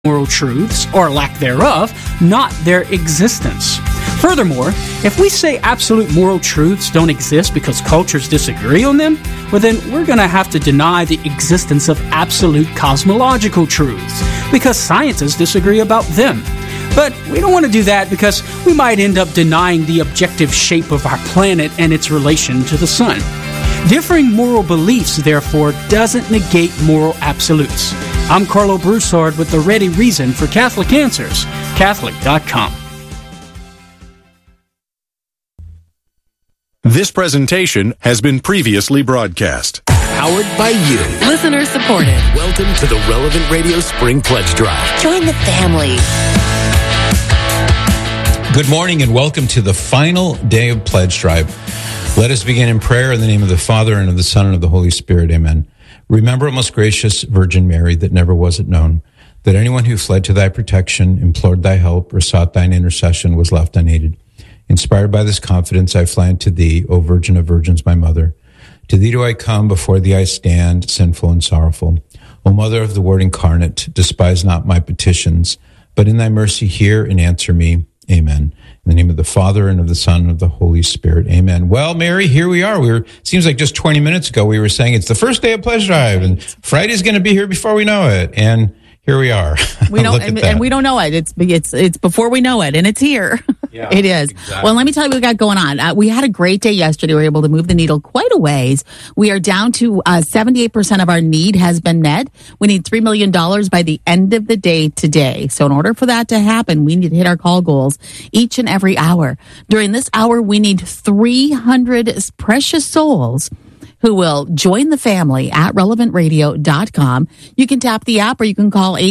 moral truths, or lack thereof, not their existence. Furthermore, if we say absolute moral truths don't exist because cultures disagree on them, well then we're going to have to deny the existence of absolute cosmological truths, because scientists disagree about them. But we don't want to do that because we might end up denying the objective shape of our planet and its relation to the sun. Differing moral beliefs, therefore, doesn't negate moral absolutes. I'm Carlo Broussard with the ready reason for Catholic Answers, Catholic.com. This presentation has been previously broadcast. Powered by you. Listener supported. Welcome to the Relevant Radio Spring Pledge Drive. Join the family. Good morning and welcome to the final day of Pledge Drive. Let us begin in prayer in the name of the Father and of the Son and of the Holy Spirit. Amen. Remember, O most gracious Virgin Mary, that never was it known that anyone who fled to thy protection, implored thy help, or sought thine intercession was left unaided. Inspired by this confidence, I fly unto thee, O Virgin of Virgins, my mother. To thee do I come, before thee I stand, sinful and sorrowful. O Mother of the Word incarnate, despise not my petitions, but in thy mercy hear and answer me. Amen. In the name of the Father, and of the Son, and of the Holy Spirit. Amen. Well, Mary, here we are. Seems like just 20 minutes ago we were saying it's the first day of Pledge Drive, and Friday's going to be here before we know it. And here we are. We don't, and we don't know it. It's before we know it, and it's here. Yeah, it is. Exactly. Well, let me tell you what we got going on. We had a great day yesterday. We were able to move the needle quite a ways. We are down to 78% of our need has been met. We need $3 million by the end of the day today. So in order for that to happen, we need to hit our call goals each and every hour. During this hour, we need 300 precious souls who will join the family at relevantradio.com. You can tap the app or you can call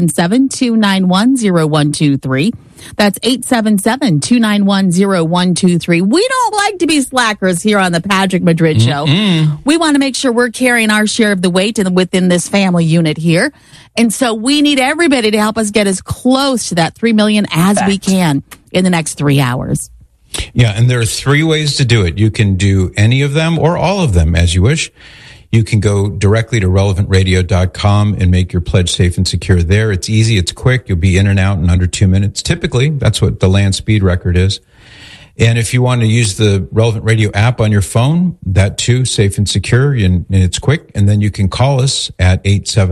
877-291-0123. That's 877-291-0123. We don't like to be slackers here on the Patrick Madrid Show. We want to make sure we're carrying our share of the weight within this family unit here. And so we need everybody to help us get as close to that 3 million as we can in the next 3 hours. Yeah, and there are 3 ways to do it. You can do any of them or all of them as you wish. You can go directly to relevantradio.com and make your pledge safe and secure there. It's easy. It's quick. You'll be in and out in under 2 minutes. Typically, that's what the land speed record is. And if you want to use the Relevant Radio app on your phone, that too, safe and secure, and it's quick. And then you can call us at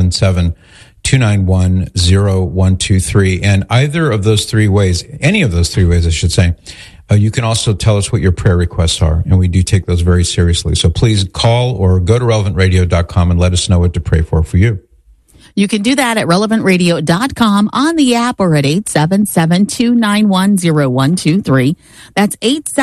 877-291-0123. And either of those 3 ways, any of those 3 ways, I should say, you can also tell us what your prayer requests are, and we do take those very seriously. So please call or go to relevantradio.com and let us know what to pray for you. You can do that at relevantradio.com on the app or at 877-291-0123. That's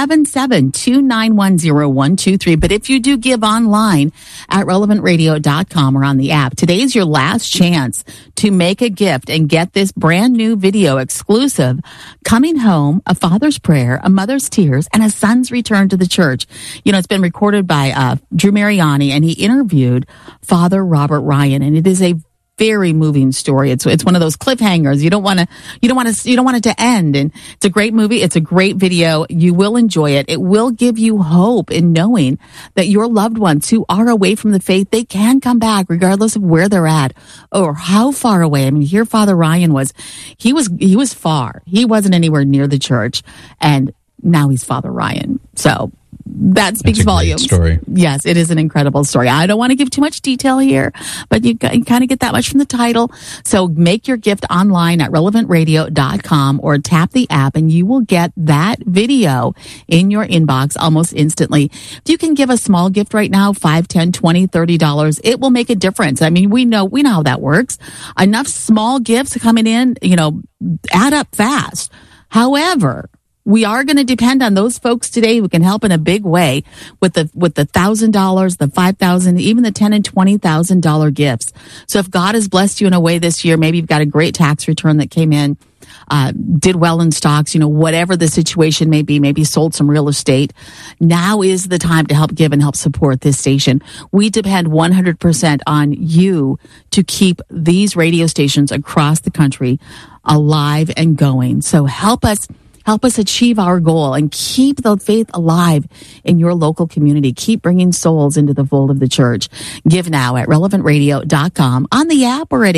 877-291-0123. But if you do give online at relevantradio.com or on the app, today's your last chance to make a gift and get this brand new video exclusive, Coming Home, A Father's Prayer, A Mother's Tears, and A Son's Return to the Church. You know, it's been recorded by Drew Mariani, and he interviewed Father Robert Ryan, and it is a very moving story. It's one of those cliffhangers. You don't want it to end. And it's a great movie. It's a great video. You will enjoy it. It will give you hope in knowing that your loved ones who are away from the faith, they can come back regardless of where they're at or how far away. I mean, here Father Ryan was far. He wasn't anywhere near the church, and now he's Father Ryan. So that speaks volumes. Story. Yes, it is an incredible story. I don't want to give too much detail here, but you kind of get that much from the title. So make your gift online at relevantradio.com or tap the app and you will get that video in your inbox almost instantly. If you can give a small gift right now, $5, $10, $20, $30, it will make a difference. I mean, we know how that works. Enough small gifts coming in, add up fast. However, we are going to depend on those folks today who can help in a big way with the $1,000, the $5,000, even the $10,000 and $20,000 gifts. So if God has blessed you in a way this year, maybe you've got a great tax return that came in, did well in stocks, whatever the situation may be, maybe sold some real estate. Now is the time to help give and help support this station. We depend 100% on you to keep these radio stations across the country alive and going. So help us Help us achieve our goal and keep the faith alive in your local community. Keep bringing souls into the fold of the church. Give now at relevantradio.com, on the app, or at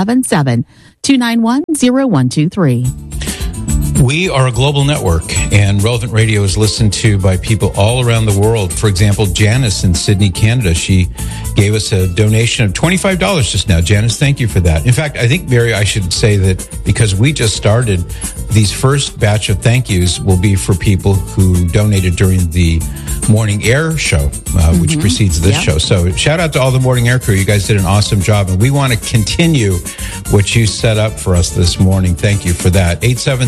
877-291-0123. We are a global network, and Relevant Radio is listened to by people all around the world. For example, Janice in Sydney, Canada, she gave us a donation of $25 just now. Janice, thank you for that. In fact, I think, Mary, I should say that because we just started, these first batch of thank yous will be for people who donated during the morning air show, which precedes this show. So shout out to all the morning air crew. You guys did an awesome job, and we want to continue what you set up for us this morning. Thank you for that.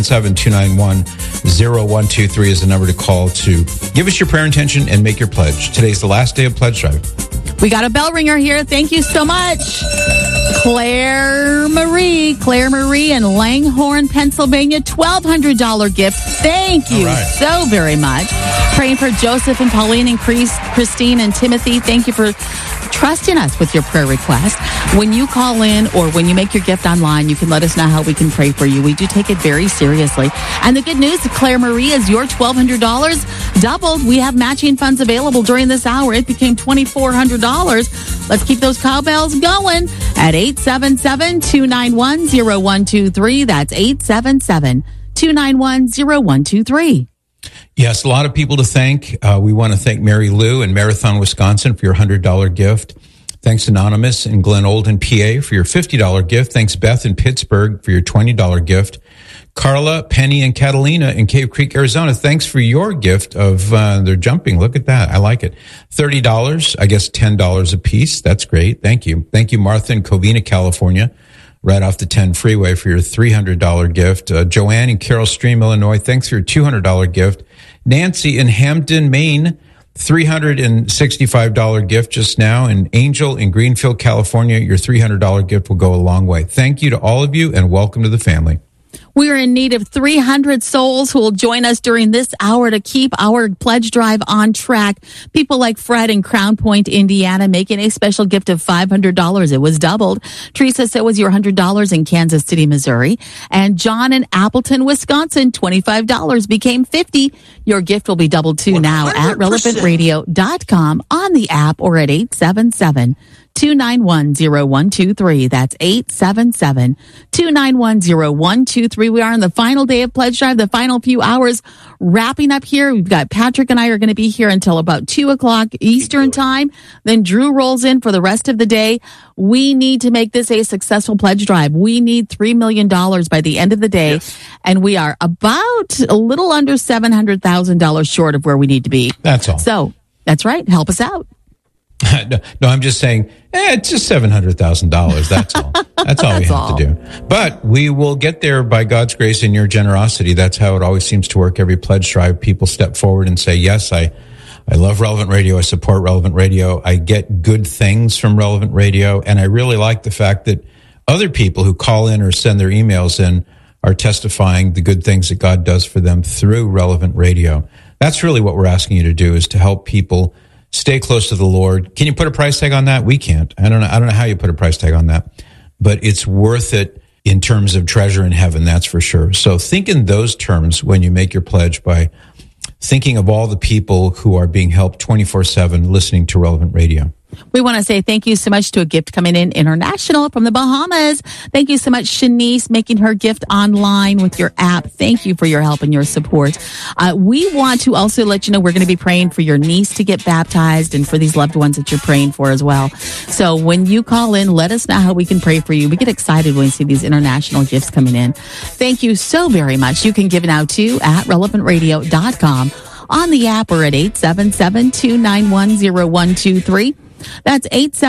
877-291-0123 is the number to call to give us your prayer intention and make your pledge. Today's the last day of Pledge Drive. We got a bell ringer here. Thank you so much. Claire Marie in Langhorne, Pennsylvania, $1,200 gift. Thank you so very much. Praying for Joseph and Pauline and Christine and Timothy. Thank you for trusting us with your prayer request. When you call in or when you make your gift online, you can let us know how we can pray for you. We do take it very seriously. And the good news, Claire Marie, is your $1,200 doubled. We have matching funds available during this hour. It became $2,400. Let's keep those cowbells going at 877-291-0123. That's 877-291-0123. Yes, a lot of people to thank. We want to thank Mary Lou in Marathon, Wisconsin for your $100 gift. Thanks Anonymous in Glen Olden, PA for your $50 gift. Thanks Beth in Pittsburgh for your $20 gift. Carla, Penny, and Catalina in Cave Creek, Arizona. Thanks for your gift of, they're jumping. Look at that. I like it. $30, I guess $10 a piece. That's great. Thank you. Thank you, Martha in Covina, California, right off the 10 freeway for your $300 gift. Joanne in Carroll Stream, Illinois. Thanks for your $200 gift. Nancy in Hampden, Maine, $365 gift just now. And Angel in Greenfield, California, your $300 gift will go a long way. Thank you to all of you and welcome to the family. We are in need of 300 souls who will join us during this hour to keep our pledge drive on track. People like Fred in Crown Point, Indiana, making a special gift of $500. It was doubled. Teresa, so was your $100 in Kansas City, Missouri. And John in Appleton, Wisconsin, $25 became $50. Your gift will be doubled too 100%. Now at relevantradio.com, on the app, or at 877-291-0123. That's 877-291-0123. We are on the final day of Pledge Drive, the final few hours wrapping up here. We've got Patrick and I are going to be here until about 2 o'clock Eastern time. Then Drew rolls in for the rest of the day. We need to make this a successful Pledge Drive. We need $3 million by the end of the day. Yes. And we are about a little under $700,000 short of where we need to be. That's all. So that's right. Help us out. No, I'm just saying, it's just $700,000. That's all. That's all we have to do. But we will get there by God's grace and your generosity. That's how it always seems to work. Every pledge drive, people step forward and say, yes, I love Relevant Radio. I support Relevant Radio. I get good things from Relevant Radio. And I really like the fact that other people who call in or send their emails in are testifying the good things that God does for them through Relevant Radio. That's really what we're asking you to do, is to help people stay close to the Lord. Can you put a price tag on that? We can't. I don't know how you put a price tag on that, but it's worth it in terms of treasure in heaven. That's for sure. So think in those terms when you make your pledge, by thinking of all the people who are being helped 24/7 listening to Relevant Radio. We want to say thank you so much to a gift coming in international from the Bahamas. Thank you so much, Shanice, making her gift online with your app. Thank you for your help and your support. We want to also let you know we're going to be praying for your niece to get baptized and for these loved ones that you're praying for as well. So when you call in, let us know how we can pray for you. We get excited when we see these international gifts coming in. Thank you so very much. You can give now too at relevantradio.com, on the app, or at 877-291-0123. That's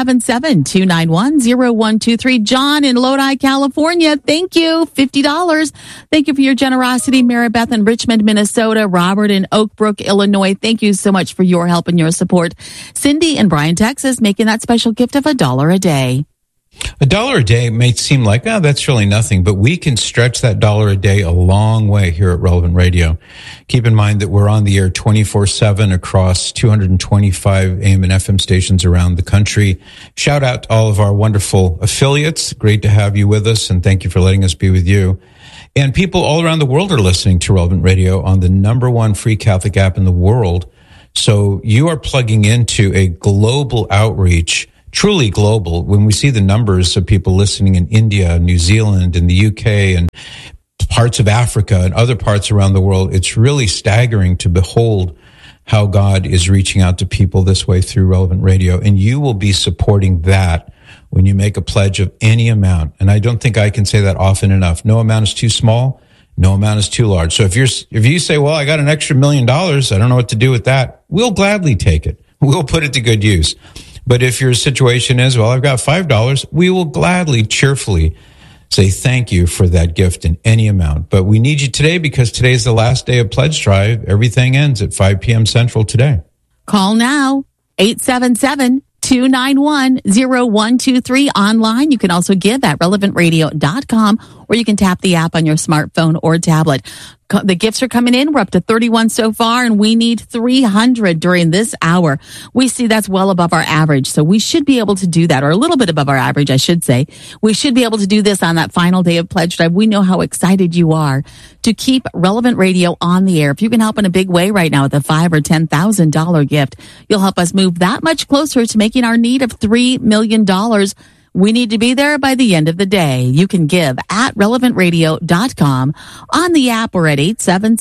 877-291-0123. John in Lodi, California. Thank you. $50. Thank you for your generosity. Mary Beth in Richmond, Minnesota. Robert in Oak Brook, Illinois. Thank you so much for your help and your support. Cindy in Bryan, Texas, making that special gift of $1 a day. $1 a day may seem like, that's really nothing, but we can stretch that $1 a day a long way here at Relevant Radio. Keep in mind that we're on the air 24/7 across 225 AM and FM stations around the country. Shout out to all of our wonderful affiliates. Great to have you with us, and thank you for letting us be with you. And people all around the world are listening to Relevant Radio on the #1 free Catholic app in the world. So you are plugging into a global outreach, truly global. When we see the numbers of people listening in India, New Zealand, and the UK, and parts of Africa and other parts around the world, it's really staggering to behold how God is reaching out to people this way through Relevant Radio. And you will be supporting that when you make a pledge of any amount. And I don't think I can say that often enough. No amount is too small. No amount is too large. So if you say, well, I got an extra $1 million, I don't know what to do with that, we'll gladly take it. We'll put it to good use. But if your situation is, well, I've got $5, we will gladly, cheerfully say thank you for that gift in any amount. But we need you today because today is the last day of Pledge Drive. Everything ends at 5 p.m. Central today. Call now, 877-291-0123. Online, you can also give at relevantradio.com, or you can tap the app on your smartphone or tablet. The gifts are coming in. We're up to 31 so far, and we need 300 during this hour. We see that's well above our average, so we should be able to do that, or a little bit above our average, I should say. We should be able to do this on that final day of Pledge Drive. We know how excited you are to keep Relevant Radio on the air. If you can help in a big way right now with a $5,000 or $10,000 gift, you'll help us move that much closer to making our need of $3 million. We need to be there by the end of the day. You can give at relevantradio.com, on the app, or at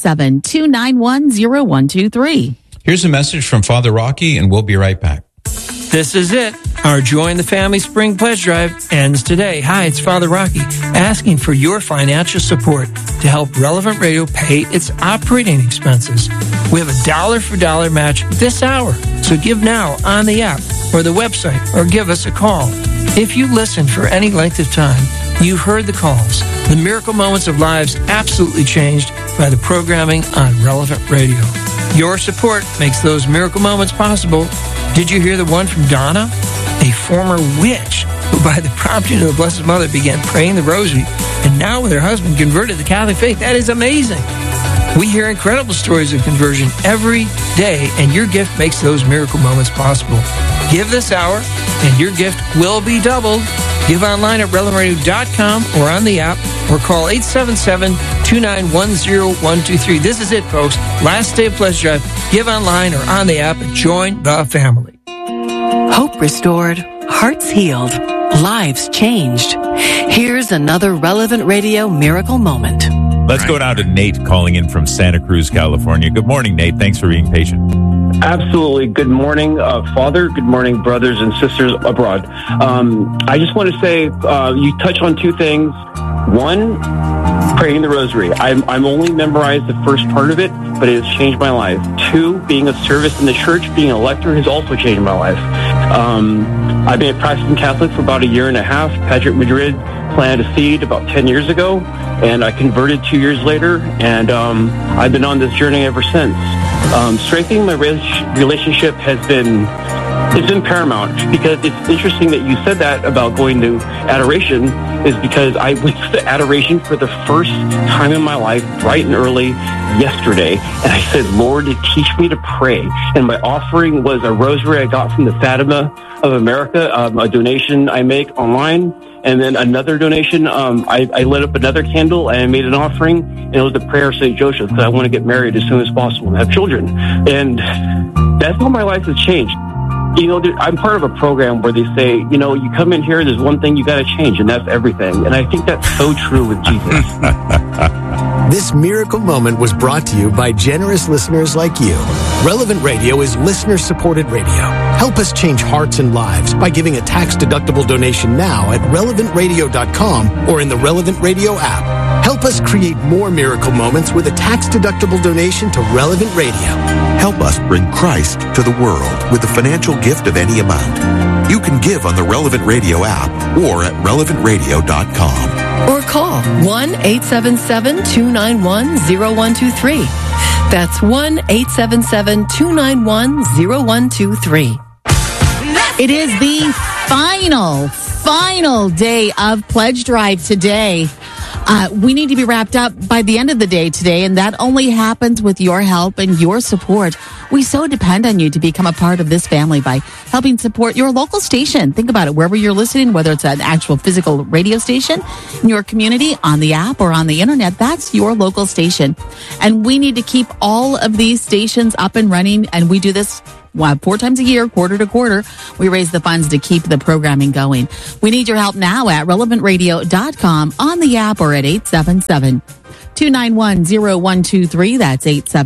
877-291-0123. Here's a message from Father Rocky, and we'll be right back. This is it. Our Join the Family Spring Pledge Drive ends today. Hi, it's Father Rocky, asking for your financial support to help Relevant Radio pay its operating expenses. We have a $1 for $1 match this hour, so give now on the app or the website, or give us a call. If you listen for any length of time, you heard the calls. The miracle moments of lives absolutely changed by the programming on Relevant Radio. Your support makes those miracle moments possible. Did you hear the one from Donna, a former witch who, by the prompting of the Blessed Mother, began praying the rosary, and now with her husband converted to the Catholic faith? That is amazing. We hear incredible stories of conversion every day, and your gift makes those miracle moments possible. Give this hour, and your gift will be doubled. Give online at relevantradio.com or on the app, or call 877-291-0123. This is it, folks. Last day of Pledge Drive. Give online or on the app and join the family. Hope restored, hearts healed, lives changed. Here's another Relevant Radio miracle moment. Let's go down to Nate calling in from Santa Cruz, California. Good morning, Nate. Thanks for being patient. Absolutely. Good morning, Father. Good morning, brothers and sisters abroad. I just want to say you touch on two things. One, praying the rosary. I'm only memorized the first part of it, but it has changed my life. Two, being of service in the church, being a lector, has also changed my life. I've been a practicing Catholic for about 1.5 years. Patrick Madrid planted a seed about 10 years ago, and I converted 2 years later, and I've been on this journey ever since. Strengthening my relationship has been paramount, because it's interesting that you said that about going to adoration, is because I went to adoration for the first time in my life bright and early yesterday, and I said, Lord, teach me to pray. And my offering was a rosary I got from the Fatima of America, a donation I make online. And then another donation, I lit up another candle and I made an offering, and it was the prayer of St. Joseph, because I want to get married as soon as possible and have children. And that's how my life has changed. You know, I'm part of a program where they say, you know, you come in here, there's one thing you got to change, and that's everything. And I think that's so true with Jesus. This miracle moment was brought to you by generous listeners like you. Relevant Radio is listener-supported radio. Help us change hearts and lives by giving a tax-deductible donation now at relevantradio.com or in the Relevant Radio app. Help us create more miracle moments with a tax-deductible donation to Relevant Radio. Help us bring Christ to the world with a financial gift of any amount. You can give on the Relevant Radio app or at relevantradio.com. Or call 1-877-291-0123. That's 1-877-291-0123. It is the final final day of Pledge Drive today. We need to be wrapped up by the end of the day today, and that only happens with your help and your support. We so depend on you to become a part of this family by helping support your local station. Think about it, wherever you're listening, whether it's an actual physical radio station in your community, on the app, or on the internet, that's your local station. And we need to keep all of these stations up and running, and we do this 4 times a year, quarter to quarter. We raise the funds to keep the programming going. We need your help now at relevantradio.com, on the app, or at 877-291-0123. That's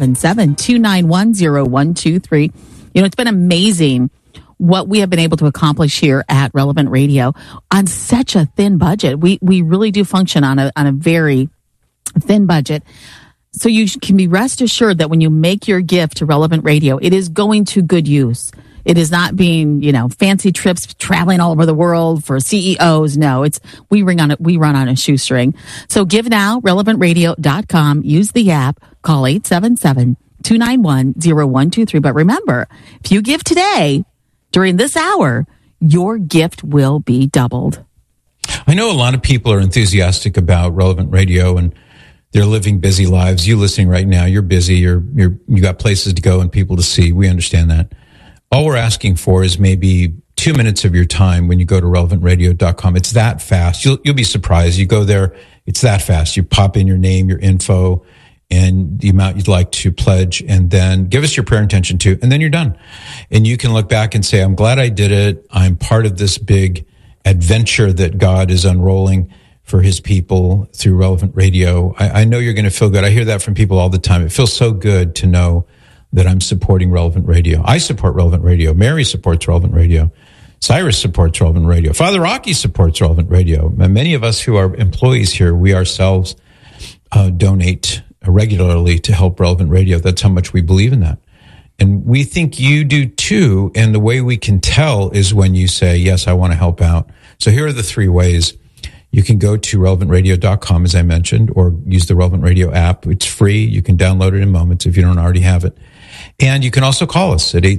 877-291-0123. You know, it's been amazing what we have been able to accomplish here at Relevant Radio on such a thin budget. We really do function on a very thin budget. So you can be rest assured that when you make your gift to Relevant Radio, it is going to good use. It is not being, fancy trips traveling all over the world for CEOs. No, we run on a shoestring. So give now, relevantradio.com, use the app, call 877-291-0123. But remember, if you give today, during this hour, your gift will be doubled. I know a lot of people are enthusiastic about Relevant Radio and they're living busy lives. You listening right now, you're busy. You got places to go and people to see. We understand that. All we're asking for is maybe 2 minutes of your time when you go to relevantradio.com. It's that fast. You'll be surprised. You go there, it's that fast. You pop in your name, your info, and the amount you'd like to pledge, and then give us your prayer intention too, and then you're done. And you can look back and say, I'm glad I did it. I'm part of this big adventure that God is unrolling for his people through Relevant Radio. I know you're going to feel good. I hear that from people all the time. It feels so good to know that I'm supporting Relevant Radio. I support Relevant Radio. Mary supports Relevant Radio. Cyrus supports Relevant Radio. Father Rocky supports Relevant Radio. And many of us who are employees here, we ourselves donate regularly to help Relevant Radio. That's how much we believe in that. And we think you do too. And the way we can tell is when you say, yes, I want to help out. So here are the 3 ways. You can go to relevantradio.com, as I mentioned, or use the Relevant Radio app. It's free. You can download it in moments if you don't already have it. And you can also call us at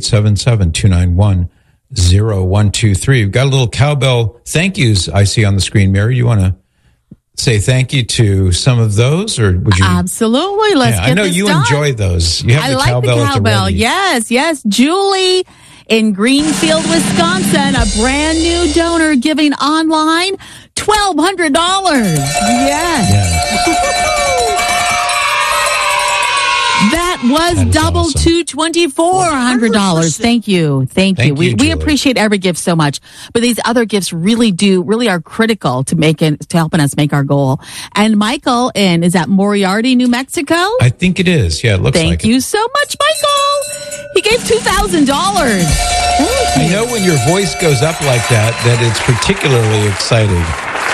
877-291-0123. We've got a little cowbell thank yous I see on the screen. Mary, you want to say thank you to some of those, or would you? Absolutely. Let's get I know this you done. enjoy those. You have the like cowbell the at the cowbell. ready. Yes. Julie in Greenfield, Wisconsin, a brand new donor giving online $1,200. Yes. That was double awesome. to $2,400. Thank you. Thank you, We Julie. appreciate every gift so much, but these other gifts really are critical to helping us make our goal. And Michael is at Moriarty, New Mexico. I think it is. Yeah, it looks like Thank you so much, Michael. He gave $2,000. I know when your voice goes up like that it's particularly exciting.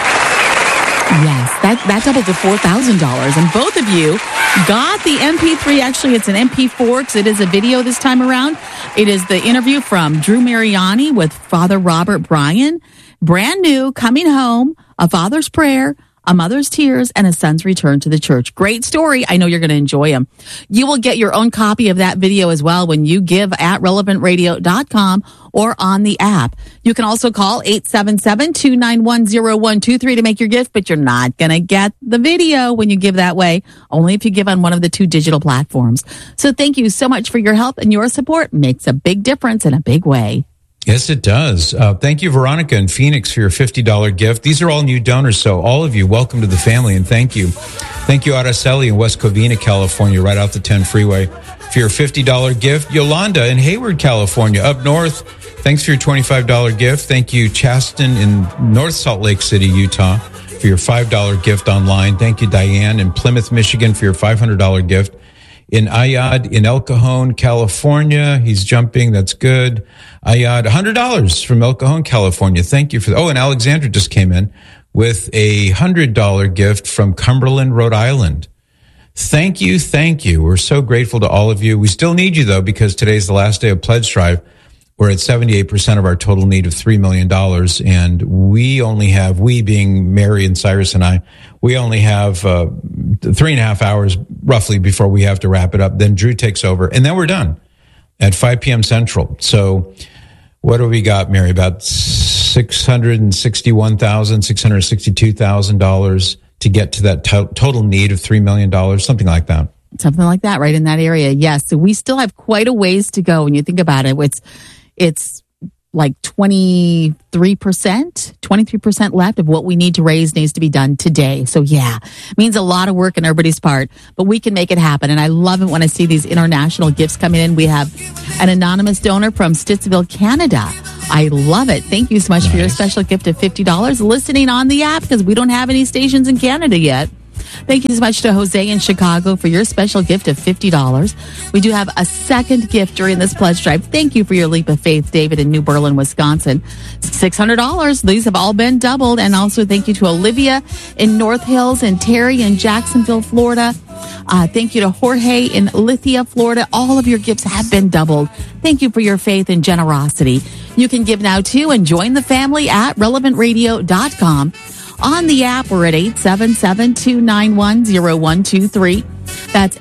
Yes, that doubled to $4,000. And both of you got the MP3. Actually, it's an MP4 because it is a video this time around. It is the interview from Drew Mariani with Father Robert Bryan. Brand new, coming home, a father's prayer, a mother's tears, and a son's return to the church. Great story. I know you're going to enjoy them. You will get your own copy of that video as well when you give at relevantradio.com or on the app. You can also call 877-291-0123 to make your gift, but you're not going to get the video when you give that way, only if you give on one of the 2 digital platforms. So thank you so much for your help, and your support makes a big difference in a big way. Yes, it does. Thank you, Veronica in Phoenix, for your $50 gift. These are all new donors, so all of you, welcome to the family, and thank you. Thank you, Araceli in West Covina, California, right off the 10 freeway, for your $50 gift. Yolanda in Hayward, California, up north, thanks for your $25 gift. Thank you, Chaston in North Salt Lake City, Utah, for your $5 gift online. Thank you, Diane in Plymouth, Michigan, for your $500 gift. In Ayad in El Cajon, California. He's jumping. That's good. Ayad, $100 from El Cajon, California. Thank you for that. Oh, and Alexandra just came in with a $100 gift from Cumberland, Rhode Island. Thank you. Thank you. We're so grateful to all of you. We still need you, though, because today's the last day of Pledge Drive. We're at 78% of our total need of $3 million. And we being Mary and Cyrus and I, we only have 3.5 hours roughly before we have to wrap it up. Then Drew takes over, and then we're done at 5 p.m. Central. So what do we got, Mary? About $662,000 to get to that total need of $3 million, something like that. Something like that, right in that area. Yes. So we still have quite a ways to go when you think about it. It's like 23% left of what we need to raise needs to be done today. So yeah, it means a lot of work on everybody's part, but we can make it happen. And I love it when I see these international gifts coming in. We have an anonymous donor from Stittsville, Canada. I love it. Thank you so much for your special gift of $50 listening on the app, because we don't have any stations in Canada yet. Thank you so much to Jose in Chicago for your special gift of $50. We do have a second gift during this pledge drive. Thank you for your leap of faith, David in New Berlin, Wisconsin. $600. These have all been doubled. And also thank you to Olivia in North Hills and Terry in Jacksonville, Florida. Thank you to Jorge in Lithia, Florida. All of your gifts have been doubled. Thank you for your faith and generosity. You can give now too and join the family at relevantradio.com. On the app, we're at 877-291-0123. That's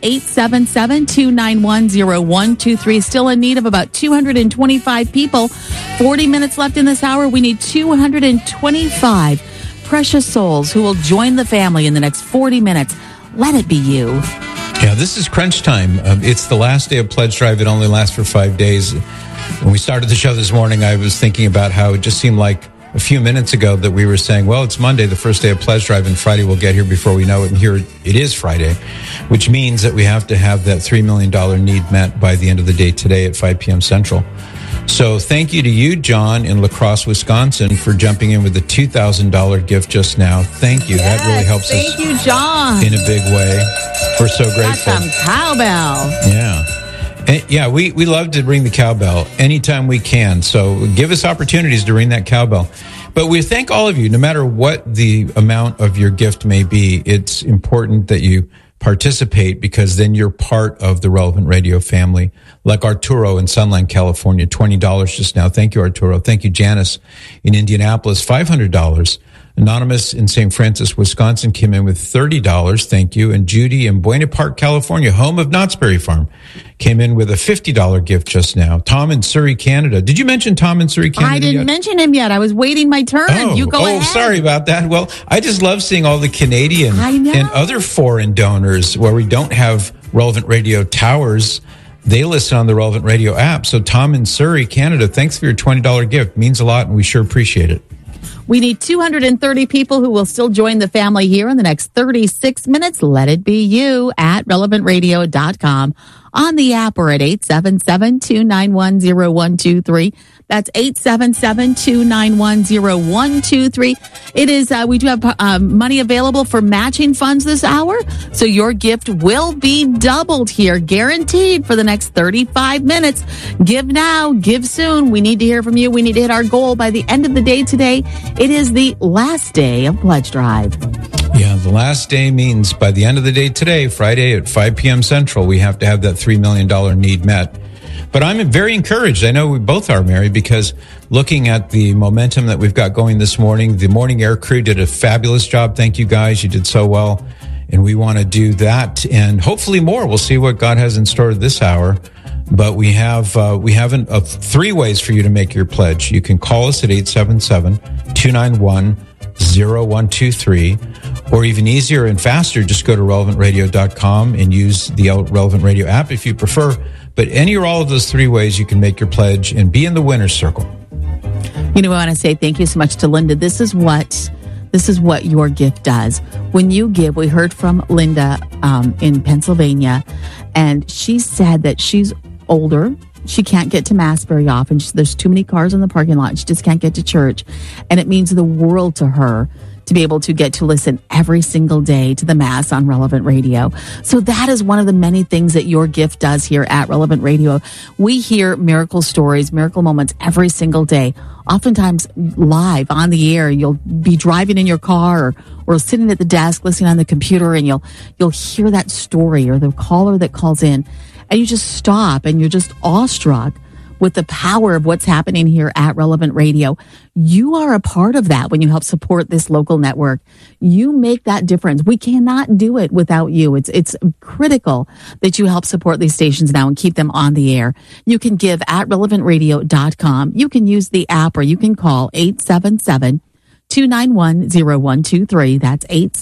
877-291-0123. Still in need of about 225 people. 40 minutes left in this hour. We need 225 precious souls who will join the family in the next 40 minutes. Let it be you. Yeah, this is crunch time. It's the last day of Pledge Drive. It only lasts for 5 days. When we started the show this morning, I was thinking about how it just seemed like a few minutes ago that we were saying, well, it's Monday, the first day of Pledge Drive, and Friday will get here before we know it. And here it is Friday, which means that we have to have that $3 million need met by the end of the day today at 5 p.m. Central. So thank you to you, John, in La Crosse, Wisconsin, for jumping in with the $2,000 gift just now. Thank you. Yes, that really helps us. Thank you, John. In a big way. We're so grateful. Got some cowbell. Yeah. And yeah, we love to ring the cowbell anytime we can. So give us opportunities to ring that cowbell. But we thank all of you, no matter what the amount of your gift may be. It's important that you participate, because then you're part of the Relevant Radio family. Like Arturo in Sunland, California, $20 just now. Thank you, Arturo. Thank you, Janice in Indianapolis, $500. Anonymous in St. Francis, Wisconsin came in with $30. Thank you. And Judy in Buena Park, California, home of Knott's Berry Farm, came in with a $50 gift just now. Tom in Surrey, Canada. Did you mention Tom in Surrey, Canada? I didn't mention him yet. I was waiting my turn. You go ahead. Sorry about that. Well, I just love seeing all the Canadian and other foreign donors where we don't have Relevant Radio towers. They listen on the Relevant Radio app. So Tom in Surrey, Canada, thanks for your $20 gift. It means a lot, and we sure appreciate it. We need 230 people who will still join the family here in the next 36 minutes. Let it be you at relevantradio.com. On the app, we're at 877-291-0123. That's 877-291-0123. It is, we do have money available for matching funds this hour. So your gift will be doubled here, guaranteed for the next 35 minutes. Give now, give soon. We need to hear from you. We need to hit our goal by the end of the day today. It is the last day of Pledge Drive. Yeah, the last day means by the end of the day today, Friday at 5 p.m. Central, we have to have that $3 million need met. But I'm very encouraged. I know we both are, Mary, because looking at the momentum that we've got going this morning, the morning air crew did a fabulous job. Thank you, guys. You did so well. And we want to do that and hopefully more. We'll see what God has in store this hour. But we have three ways for you to make your pledge. You can call us at 877-291-0123, or even easier and faster, just go to relevantradio.com and use the Relevant Radio app if you prefer. But any or all of those three ways you can make your pledge and be in the winner's circle. You know, I want to say thank you so much to Linda. This is what your gift does. When you give, we heard from Linda in Pennsylvania, and she said that she's older. She can't get to Mass very often. There's too many cars in the parking lot. She just can't get to church. And it means the world to her to be able to get to listen every single day to the Mass on Relevant Radio. So that is one of the many things that your gift does here at Relevant Radio. We hear miracle stories, miracle moments every single day. Oftentimes live on the air. You'll be driving in your car or sitting at the desk listening on the computer, and you'll hear that story or the caller that calls in, and you just stop and you're just awestruck with the power of what's happening here at Relevant Radio. You are a part of that when you help support this local network. You make that difference. We cannot do it without you. It's critical that you help support these stations now and keep them on the air. You can give at relevantradio.com. You can use the app, or you can call 877-291-0123. That's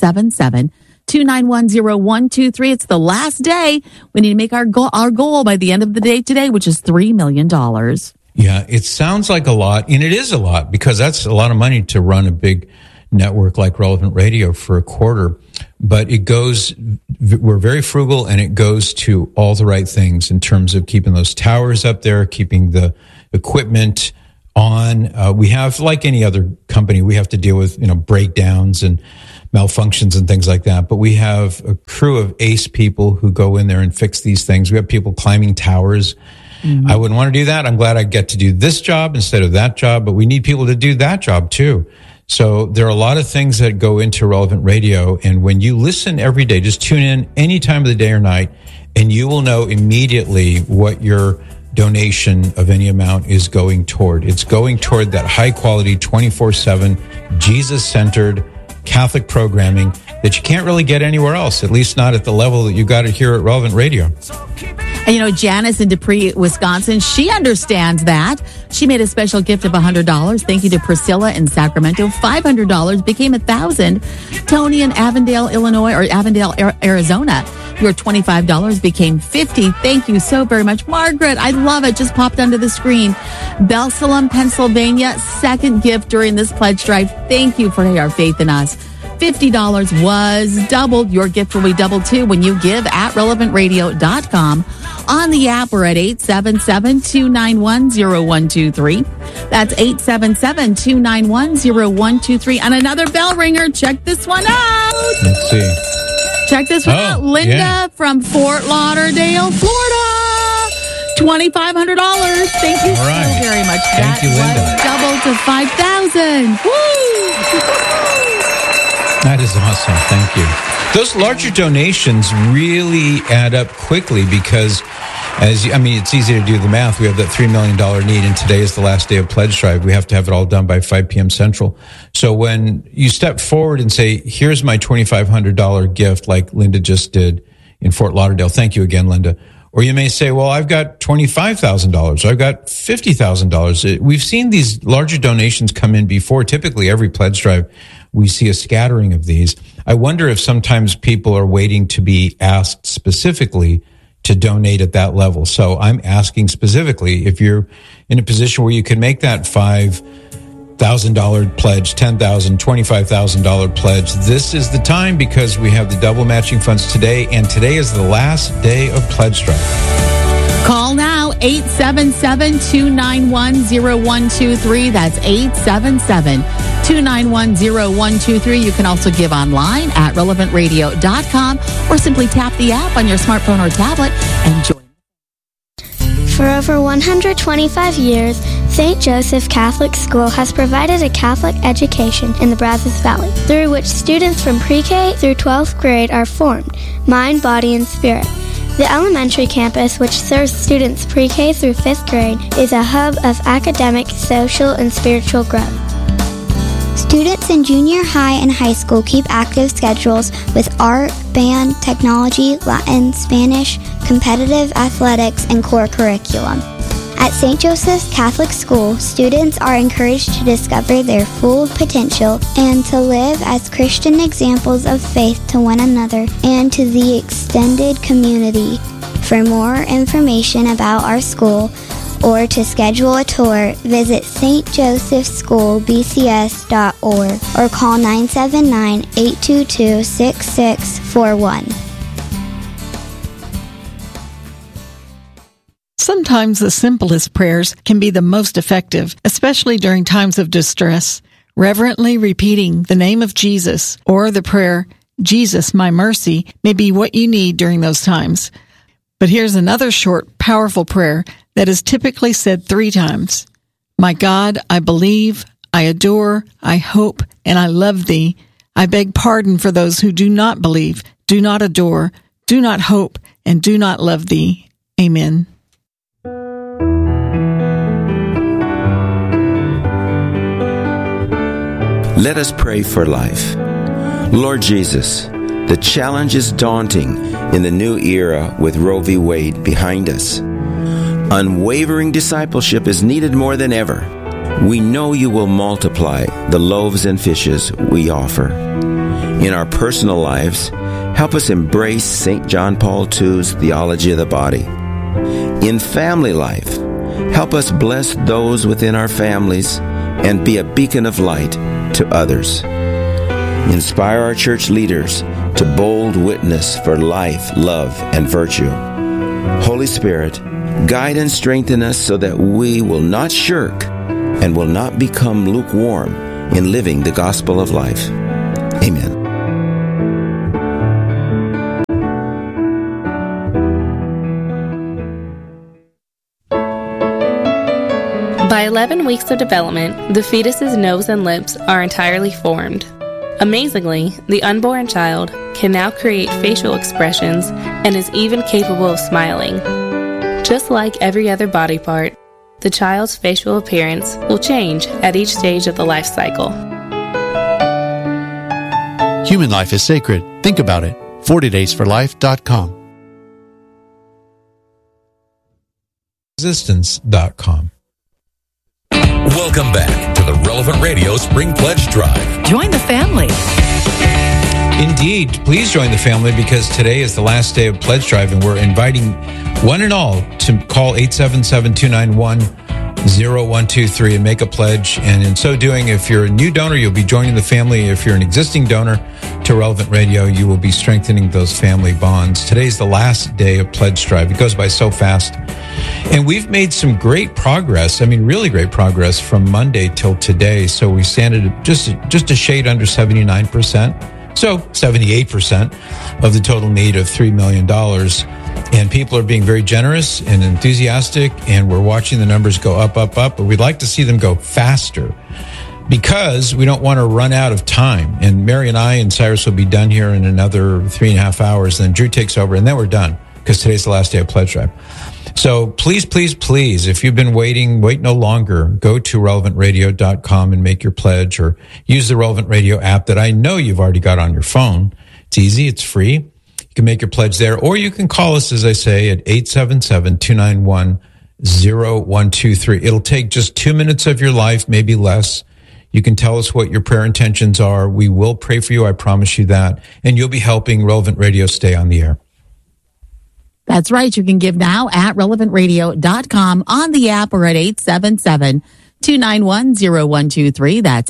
877-291-0123. It's the last day. We need to make our goal by the end of the day today, which is $3 million. Yeah, it sounds like a lot, and it is a lot, because that's a lot of money to run a big network like Relevant Radio for a quarter. But it goes, we're very frugal, and it goes to all the right things in terms of keeping those towers up there, keeping the equipment on. We have, like any other company, we have to deal with, breakdowns and malfunctions and things like that. But we have a crew of ace people who go in there and fix these things. We have people climbing towers. Mm-hmm. I wouldn't want to do that. I'm glad I get to do this job instead of that job, but we need people to do that job too. So there are a lot of things that go into Relevant Radio. And when you listen every day, just tune in any time of the day or night, and you will know immediately what your donation of any amount is going toward. It's going toward that high quality, 24/7, Jesus-centered Catholic programming that you can't really get anywhere else, at least not at the level that you got it here at Relevant Radio. And Janice in Dupree, Wisconsin, she understands that. She made a special gift of $100. Thank you to Priscilla in Sacramento. $500 became $1,000. Tony in Avondale, Illinois, or Avondale, Arizona. Your $25 became $50. Thank you so very much. Margaret, I love it. Just popped onto the screen. Belsalem, Pennsylvania, second gift during this pledge drive. Thank you for your faith in us. $50 was doubled. Your gift will be doubled too when you give at relevantradio.com. On the app, we're at 877-291-0123. That's 877-291-0123. And another bell ringer. Check this one out. Let's see. Check this one out. Linda from Fort Lauderdale, Florida. $2,500. Thank you so very much. Thank you, Linda. Doubled to $5,000. Woo! That is awesome. Thank you. Those larger donations really add up quickly because, it's easy to do the math. We have that $3 million need, and today is the last day of pledge drive. We have to have it all done by 5 p.m. Central. So when you step forward and say, here's my $2,500 gift, like Linda just did in Fort Lauderdale. Thank you again, Linda. Or you may say, well, I've got $25,000. I've got $50,000. We've seen these larger donations come in before. Typically, every pledge drive, we see a scattering of these. I wonder if sometimes people are waiting to be asked specifically to donate at that level. So I'm asking specifically, if you're in a position where you can make that $5,000 pledge, $10,000, $25,000 pledge, this is the time, because we have the double matching funds today, and today is the last day of pledge drive. Call now, 877-291-0123. That's 877-291-0123. You can also give online at relevantradio.com, or simply tap the app on your smartphone or tablet and join. For over 125 years, St. Joseph Catholic School has provided a Catholic education in the Brazos Valley, through which students from pre-K through 12th grade are formed, mind, body, and spirit. The elementary campus, which serves students pre-K through 5th grade, is a hub of academic, social, and spiritual growth. Students in junior high and high school keep active schedules with art, band, technology, Latin, Spanish, competitive athletics, and core curriculum. At St. Joseph's Catholic School, students are encouraged to discover their full potential and to live as Christian examples of faith to one another and to the extended community. For more information about our school or to schedule a tour, visit stjosephschoolbcs.org or call 979-822-6641. Sometimes the simplest prayers can be the most effective, especially during times of distress. Reverently repeating the name of Jesus or the prayer, Jesus, my mercy, may be what you need during those times. But here's another short, powerful prayer that is typically said 3 times. My God, I believe, I adore, I hope, and I love thee. I beg pardon for those who do not believe, do not adore, do not hope, and do not love thee. Amen. Let us pray for life. Lord Jesus, the challenge is daunting in the new era with Roe v. Wade behind us. Unwavering discipleship is needed more than ever. We know you will multiply the loaves and fishes we offer. In our personal lives, help us embrace St. John Paul II's theology of the body. In family life, help us bless those within our families and be a beacon of light to others. Inspire our church leaders to bold witness for life, love, and virtue. Holy Spirit, guide and strengthen us so that we will not shirk and will not become lukewarm in living the gospel of life. Amen. By 11 weeks of development, the fetus's nose and lips are entirely formed. Amazingly, the unborn child can now create facial expressions and is even capable of smiling. Just like every other body part, the child's facial appearance will change at each stage of the life cycle. Human life is sacred. Think about it. 40daysforlife.com. Existence.com. Welcome back to the Relevant Radio Spring Pledge Drive. Join the family. Indeed, please join the family because today is the last day of Pledge Drive and we're inviting one and all to call 877-291-0123 and make a pledge. And in so doing, if you're a new donor, you'll be joining the family. If you're an existing donor to Relevant Radio, you will be strengthening those family bonds. Today's the last day of Pledge Drive. It goes by so fast. And we've made some great progress. I mean, really great progress from Monday till today. So we stand at just a shade under 79%. So 78% of the total need of $3 million. And people are being very generous and enthusiastic. And we're watching the numbers go up, up, up. But we'd like to see them go faster because we don't want to run out of time. And Mary and I and Cyrus will be done here in another 3.5 hours. Then Drew takes over and then we're done because today's the last day of Pledge Drive. So please, please, please, if you've been waiting, wait no longer. Go to relevantradio.com and make your pledge or use the Relevant Radio app that I know you've already got on your phone. It's easy. It's free. You can make your pledge there or you can call us, as I say, at 877-291-0123. It'll take just 2 minutes of your life, maybe less. You can tell us what your prayer intentions are. We will pray for you. I promise you that. And you'll be helping Relevant Radio stay on the air. That's right. You can give now at relevantradio.com on the app or at 877-291-0123. That's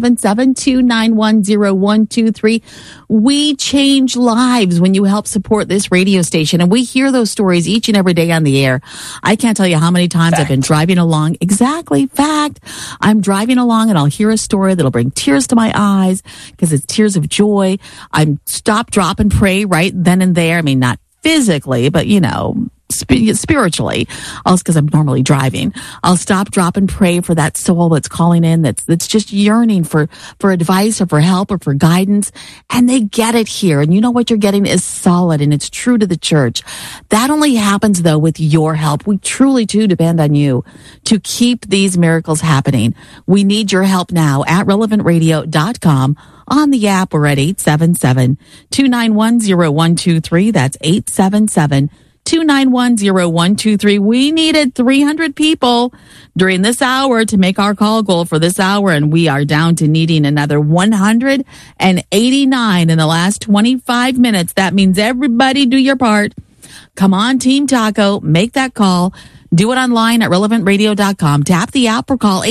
877-291-0123. We change lives when you help support this radio station. And we hear those stories each and every day on the air. I can't tell you how many times I've been driving along. Exactly. Fact. I'm driving along and I'll hear a story that'll bring tears to my eyes because it's tears of joy. I'm stop, drop, and pray right then and there. I mean, not physically, but spiritually, also because I'm normally driving. I'll stop, drop, and pray for that soul that's calling in, that's just yearning for advice or for help or for guidance, and they get it here. And you know what you're getting is solid and it's true to the church. That only happens though with your help. We truly do depend on you to keep these miracles happening. We need your help now at relevantradio.com. on the app or at 877-291-0123. That's 877-291-0123. We needed 300 people during this hour to make our call goal for this hour, and we are down to needing another 189 in the last 25 minutes. That means everybody do your part. Come on, Team Taco, make that call. Do it online at relevantradio.com. Tap the app or call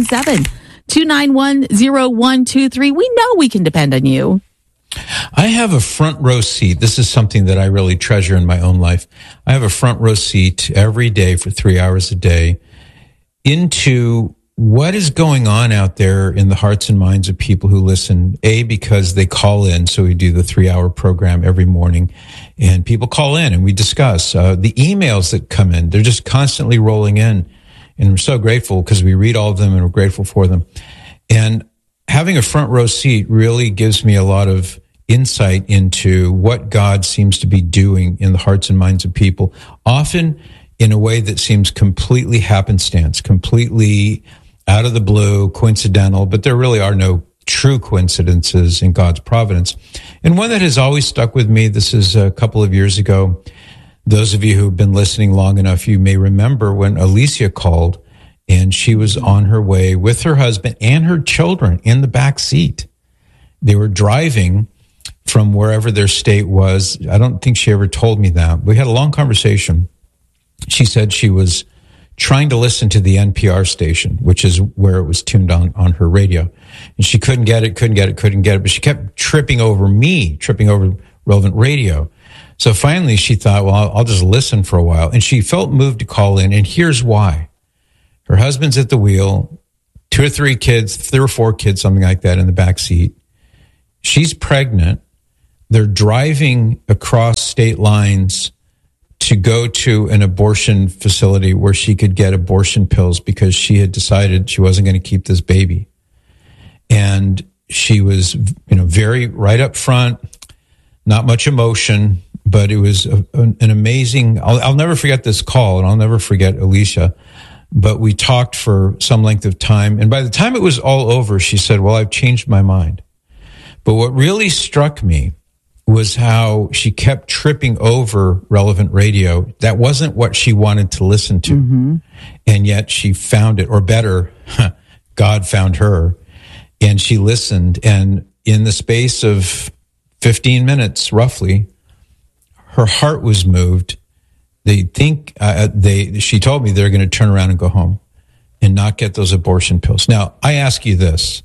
877-291-0123. We know we can depend on you. I have a front row seat. This is something that I really treasure in my own life. I have a front row seat every day for 3 hours a day into what is going on out there in the hearts and minds of people who listen. A, because they call in. So we do the 3-hour program every morning and people call in and we discuss the emails that come in. They're just constantly rolling in. And we're so grateful because we read all of them and we're grateful for them. And having a front row seat really gives me a lot of insight into what God seems to be doing in the hearts and minds of people, often in a way that seems completely happenstance, completely out of the blue, coincidental, but there really are no true coincidences in God's providence. And one that has always stuck with me, this is a couple of years ago. Those of you who have been listening long enough, you may remember when Alicia called, and she was on her way with her husband and her children in the back seat. They were driving from wherever their state was. I don't think she ever told me that. We had a long conversation. She said she was trying to listen to the NPR station, which is where it was tuned on her radio. And she couldn't get it, but she kept tripping over Relevant Radio. So finally she thought, well, I'll just listen for a while. And she felt moved to call in, and here's why. Her husband's at the wheel, 2 or 3 kids, 3 or 4 kids, something like that, in the back seat. She's pregnant. They're driving across state lines to go to an abortion facility where she could get abortion pills because she had decided she wasn't going to keep this baby. And she was, very right up front, not much emotion, but it was an amazing, I'll never forget this call, and I'll never forget Alicia. But we talked for some length of time. And by the time it was all over, she said, well, I've changed my mind. But what really struck me was how she kept tripping over Relevant Radio. That wasn't what she wanted to listen to. Mm-hmm. And yet she found it, or better, God found her. And she listened. And in the space of 15 minutes, roughly, her heart was moved. They think, she told me they're going to turn around and go home and not get those abortion pills. Now, I ask you this.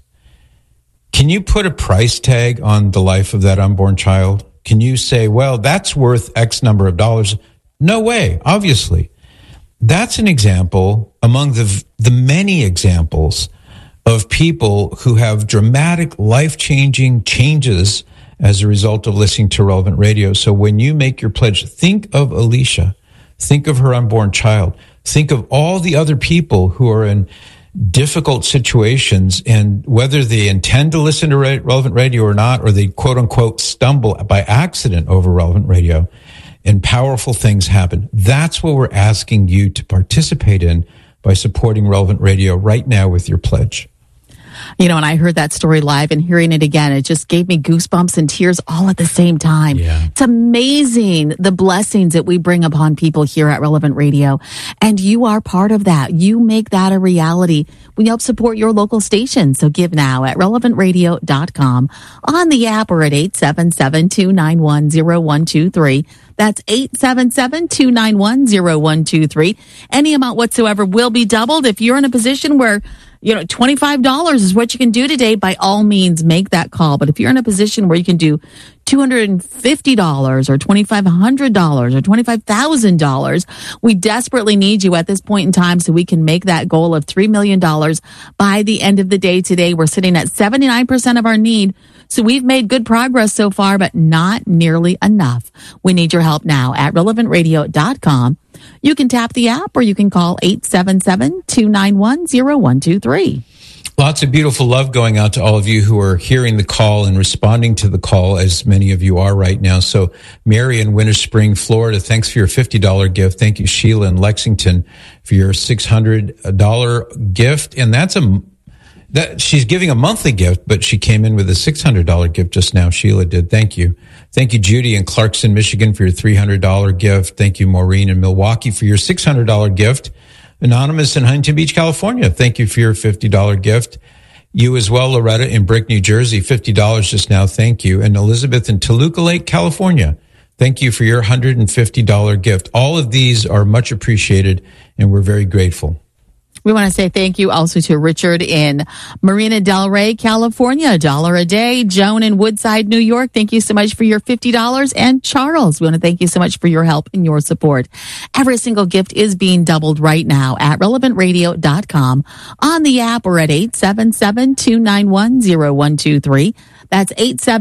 Can you put a price tag on the life of that unborn child? Can you say, well, that's worth X number of dollars? No way, obviously. That's an example among the many examples of people who have dramatic, life-changing changes as a result of listening to Relevant Radio. So when you make your pledge, think of Alicia. Think of her unborn child. Think of all the other people who are in difficult situations, and whether they intend to listen to Relevant Radio or not, or they quote unquote stumble by accident over Relevant Radio, and powerful things happen. That's what we're asking you to participate in by supporting Relevant Radio right now with your pledge. When I heard that story live and hearing it again, it just gave me goosebumps and tears all at the same time. Yeah. It's amazing the blessings that we bring upon people here at Relevant Radio. And you are part of that. You make that a reality. We help support your local station. So give now at relevantradio.com, on the app, or at 877-291-0123. That's 877-291-0123. Any amount whatsoever will be doubled. If you're in a position where $25 is what you can do today, by all means, make that call. But if you're in a position where you can do $250 or $2,500 or $25,000, we desperately need you at this point in time so we can make that goal of $3 million by the end of the day today. We're sitting at 79% of our need. So we've made good progress so far, but not nearly enough. We need your help now at relevantradio.com. You can tap the app, or you can call 877-291-0123. Lots of beautiful love going out to all of you who are hearing the call and responding to the call, as many of you are right now. So Mary in Winter Spring, Florida, thanks for your $50 gift. Thank you, Sheila in Lexington, for your $600 gift. And she's giving a monthly gift, but she came in with a $600 gift just now. Sheila did. Thank you. Thank you, Judy in Clarkson, Michigan, for your $300 gift. Thank you, Maureen in Milwaukee, for your $600 gift. Anonymous in Huntington Beach, California, thank you for your $50 gift. You as well, Loretta in Brick, New Jersey, $50 just now. Thank you. And Elizabeth in Toluca Lake, California, thank you for your $150 gift. All of these are much appreciated, and we're very grateful. We want to say thank you also to Richard in Marina Del Rey, California, $1 a day. Joan in Woodside, New York, thank you so much for your $50. And Charles, we want to thank you so much for your help and your support. Every single gift is being doubled right now at relevantradio.com, on the app, or at 877-291-0123. That's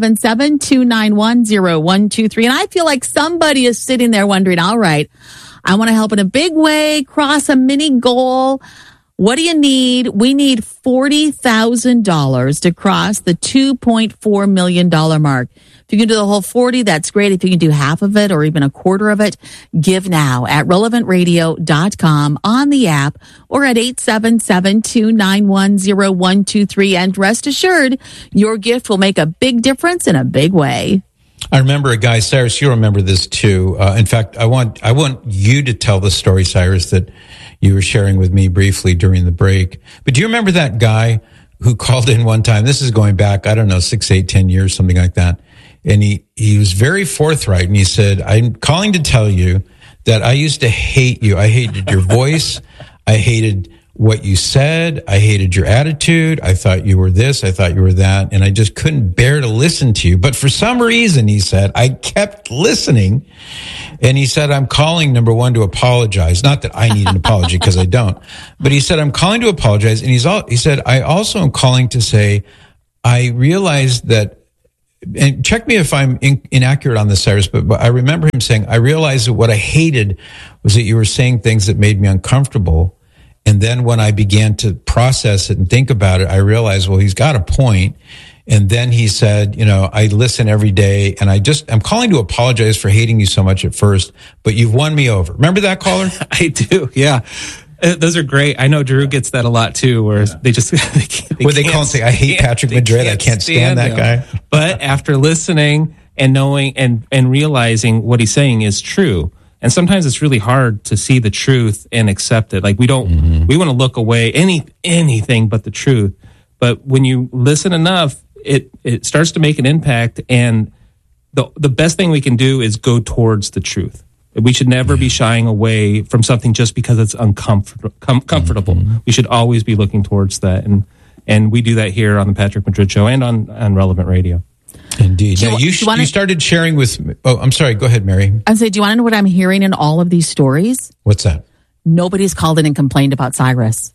877-291-0123. And I feel like somebody is sitting there wondering, all right, I want to help in a big way, cross a mini goal. What do you need? We need $40,000 to cross the $2.4 million mark. If you can do the whole 40, that's great. If you can do half of it or even a quarter of it, give now at relevantradio.com, on the app, or at 877-291-0123. And rest assured, your gift will make a big difference in a big way. I remember a guy, Cyrus, you remember this too. In fact, I want you to tell the story, Cyrus, that you were sharing with me briefly during the break. But do you remember that guy who called in one time? This is going back, 6, 8, 10 years, something like that. And he was very forthright, and he said, I'm calling to tell you that I used to hate you. I hated your voice. I hated what you said. I hated your attitude. I thought you were this. I thought you were that. And I just couldn't bear to listen to you. But for some reason, he said, I kept listening. And he said, I'm calling, number one, to apologize. Not that I need an apology, because I don't. But he said, I'm calling to apologize. And he said, I also am calling to say, I realized that, and check me if I'm inaccurate on this, Cyrus, but I remember him saying, I realized that what I hated was that you were saying things that made me uncomfortable. And then when I began to process it and think about it, I realized, well, he's got a point. And then he said, I listen every day, and I'm calling to apologize for hating you so much at first, but you've won me over. Remember that caller? I do. Yeah. Those are great. I know Drew gets that a lot too, where they just, they call and say, I hate Patrick Madrid. I can't stand that guy. But after listening and knowing and realizing what he's saying is true. And sometimes it's really hard to see the truth and accept it. Like we want to look away anything but the truth. But when you listen enough, it starts to make an impact. And the best thing we can do is go towards the truth. We should never be shying away from something just because it's comfortable. We should always be looking towards that. And we do that here on the Patrick Madrid Show and on Relevant Radio. Indeed. Now, you started sharing with... Oh, I'm sorry. Go ahead, Mary. I'm saying, do you want to know what I'm hearing in all of these stories? What's that? Nobody's called in and complained about Cyrus.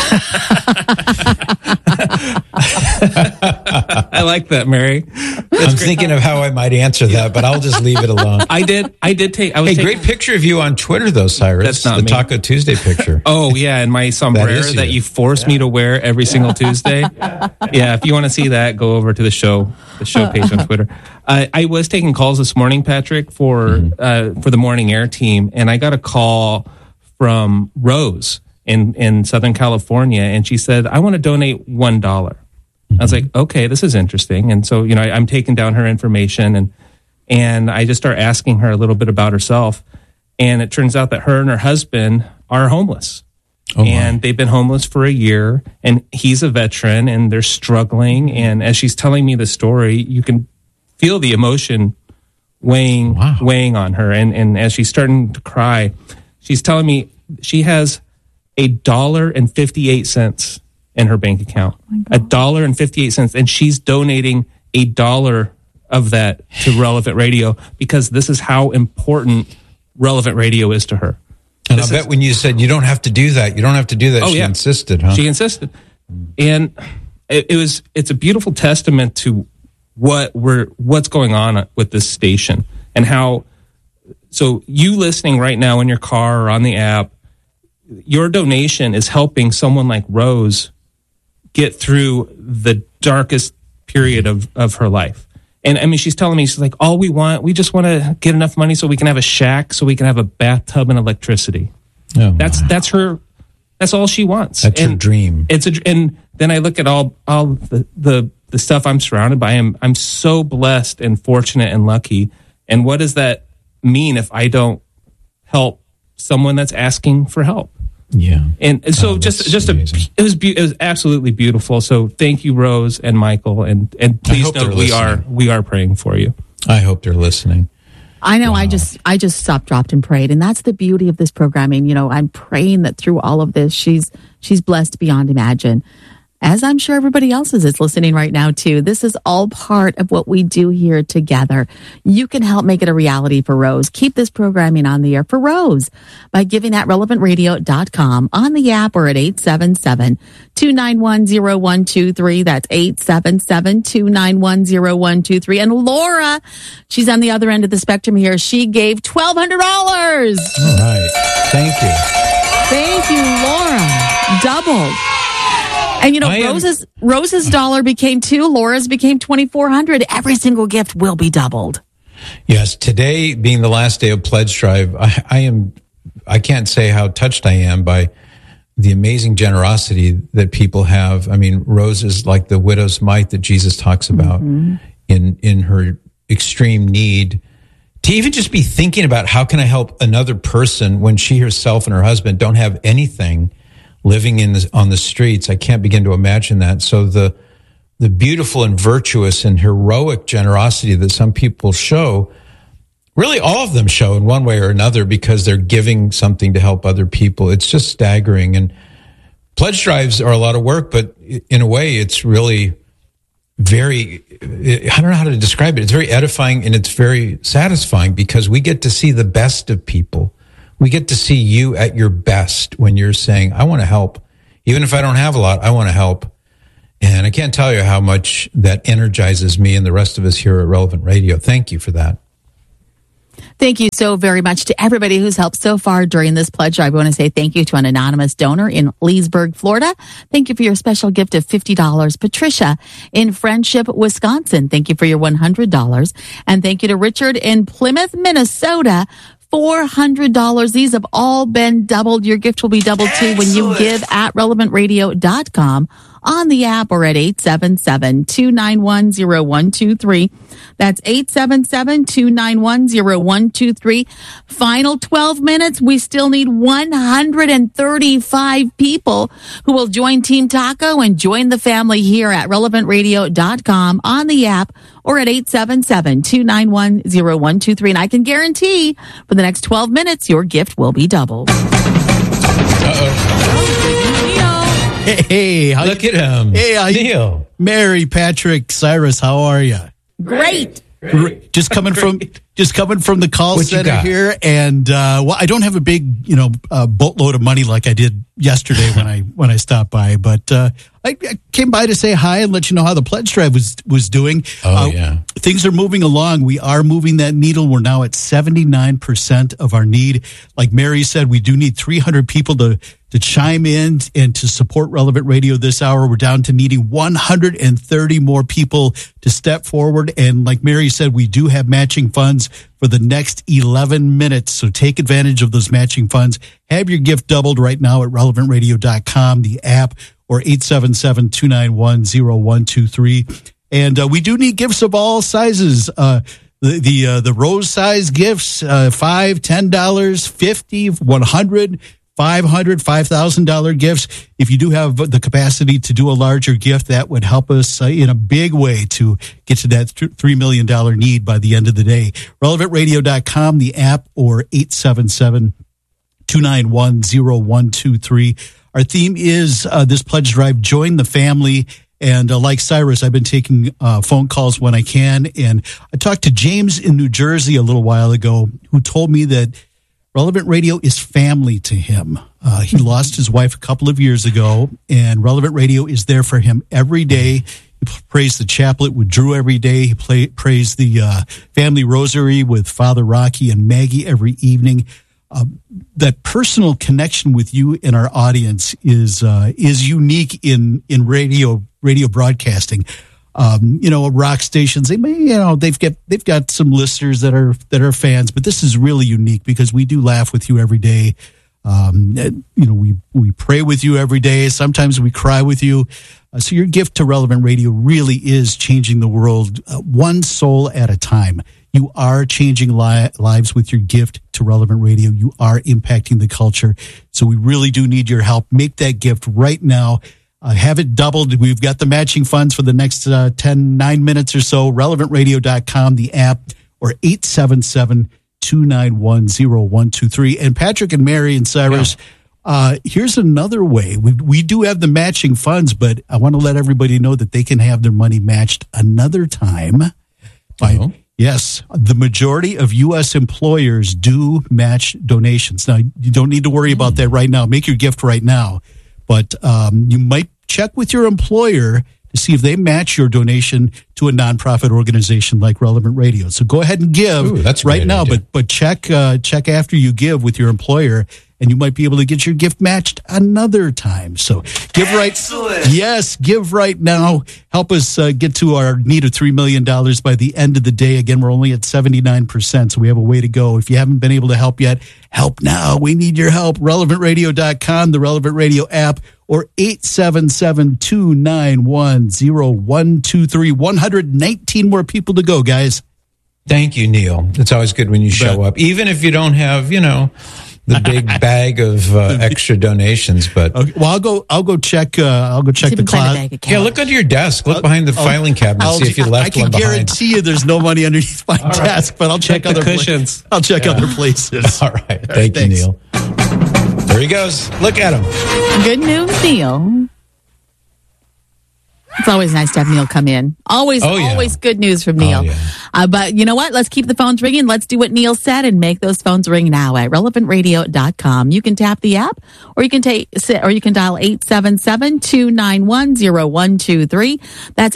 I like that, Mary. I'm thinking of how I might answer that, but I'll just leave it alone. I did take... great picture of you on Twitter, though, Cyrus. That's not the me. Taco Tuesday picture. Oh, yeah, and my sombrero that you force me to wear every single Tuesday. Yeah, if you want to see that, go over to the show page on Twitter. I was taking calls this morning, Patrick, for the morning air team, and I got a call from Rose in Southern California, and she said, I want to donate $1. I was like, okay, this is interesting. And so, I'm taking down her information, and I just start asking her a little bit about herself. And it turns out that her and her husband are homeless. And they've been homeless for a year, and he's a veteran, and they're struggling. And as she's telling me the story, you can feel the emotion weighing on her. And as she's starting to cry, she's telling me she has $1.58 in her bank account. $1.58, and she's donating $1 of that to Relevant Radio because this is how important Relevant Radio is to her. And I bet when you said you don't have to do that, she insisted, huh? She insisted. And it's a beautiful testament to what's going on with this station and how. So you listening right now in your car or on the app, your donation is helping someone like Rose get through the darkest period of her life. And I mean, she's telling me, she's like, we just want to get enough money so we can have a shack, so we can have a bathtub and electricity. Oh, that's all she wants. That's her dream. And then I look at all the stuff I'm surrounded by. I'm so blessed and fortunate and lucky. And what does that mean if I don't help someone that's asking for help? Yeah. And so it was absolutely beautiful. So thank you, Rose and Michael, and please know we are praying for you. I hope they're listening. I know. Wow. I just stopped, dropped, and prayed, and that's the beauty of this programming. I'm praying that through all of this, she's blessed beyond imagine. As I'm sure everybody else is listening right now, too. This is all part of what we do here together. You can help make it a reality for Rose. Keep this programming on the air for Rose by giving at relevantradio.com, on the app, or at 877-291-0123. That's 877-291-0123. And Laura, she's on the other end of the spectrum here. She gave $1,200. All right. Thank you. Thank you, Laura. Doubled. And Rose's dollar became $2, Laura's became $2,400. Every single gift will be doubled. Yes, today being the last day of Pledge Drive, I can't say how touched I am by the amazing generosity that people have. I mean, Rose is like the widow's mite that Jesus talks about in her extreme need. To even just be thinking about how can I help another person when she herself and her husband don't have anything, living on the streets. I can't begin to imagine that. So the beautiful and virtuous and heroic generosity that some people show, really all of them show in one way or another because they're giving something to help other people. It's just staggering. And pledge drives are a lot of work, but in a way it's really very, I don't know how to describe it. It's very edifying and it's very satisfying because we get to see the best of people. We get to see you at your best when you're saying, I want to help. Even if I don't have a lot, I want to help. And I can't tell you how much that energizes me and the rest of us here at Relevant Radio. Thank you for that. Thank you so very much to everybody who's helped so far during this pledge drive. I want to say thank you to an anonymous donor in Leesburg, Florida. Thank you for your special gift of $50. Patricia in Friendship, Wisconsin. Thank you for your $100. And thank you to Richard in Plymouth, Minnesota. $400. These have all been doubled. Your gift will be doubled too when you give at relevantradio.com, on the app, or at 877-291-0123. That's 877-291-0123. Final 12 minutes. We still need 135 people who will join Team Taco and join the family here at relevantradio.com, on the app, or at 877-291-0123. And I can guarantee for the next 12 minutes, your gift will be doubled. Hey, look at him. Hey, Neil. Mary, Patrick, Cyrus, how are you? Great. Just coming from the call center here, and I don't have a big boatload of money like I did yesterday when I stopped by, but I came by to say hi and let you know how the pledge drive was doing. Things are moving along. We are moving that needle. We're now at 79% of our need. Like Mary said, we do need 300 people to chime in and to support Relevant Radio this hour. We're down to needing 130 more people to step forward. And like Mary said, we do have matching funds for the next 11 minutes. So take advantage of those matching funds. Have your gift doubled right now at relevantradio.com, the app, or 877-291-0123. And we do need gifts of all sizes. The rose size gifts, $5, $10, $50, $100, $500, $5,000 gifts. If you do have the capacity to do a larger gift, that would help us in a big way to get to that $3 million need by the end of the day. RelevantRadio.com, the app, or 877-291-0123. Our theme is this pledge drive, Join the Family. And like Cyrus, I've been taking phone calls when I can. And I talked to James in New Jersey a little while ago, who told me that Relevant Radio is family to him. He lost his wife a couple of years ago, and Relevant Radio is there for him every day. He prays the chaplet with Drew every day. He prays the family rosary with Father Rocky and Maggie every evening. That personal connection with you and our audience is unique in radio broadcasting. Rock stations, they've got some listeners that are fans, but this is really unique because we do laugh with you every day. We pray with you every day. Sometimes we cry with you. So your gift to Relevant Radio really is changing the world one soul at a time. You are changing lives with your gift to Relevant Radio. You are impacting the culture. So we really do need your help. Make that gift right now. Have it doubled. We've got the matching funds for the next 9 minutes or so. RelevantRadio.com, the app, or 877-291-0123. And Patrick and Mary and Cyrus, here's another way. We do have the matching funds, but I want to let everybody know that they can have their money matched another time. Yes, the majority of U.S. employers do match donations. Now, you don't need to worry about that right now. Make your gift right now. But you might check with your employer to see if they match your donation to a nonprofit organization like Relevant Radio. So go ahead and give now, but check after you give with your employer and you might be able to get your gift matched another time. So give right. Yes, give right now. Help us get to our need of $3 million by the end of the day. Again, we're only at 79%, so we have a way to go. If you haven't been able to help yet, help now. We need your help. RelevantRadio.com, the Relevant Radio app, or 877-291-0123. 119 more people to go, guys. Thank you, Neil. It's always good when you show up, even if you don't have, the big bag of extra donations. But okay, well, I'll go check the closet. Yeah, look under your desk. Look behind the filing cabinet. See if you left one behind. I can guarantee you there's no money underneath my desk, but I'll check other cushions. I'll check other places. All right. Thank you, Neil. There he goes. Look at him. Good news, Neil. It's always nice to have Neil come in. Always good news from Neil. But you know what? Let's keep the phones ringing. Let's do what Neil said and make those phones ring now at relevantradio.com. You can tap the app, or you can dial 877-291-0123. That's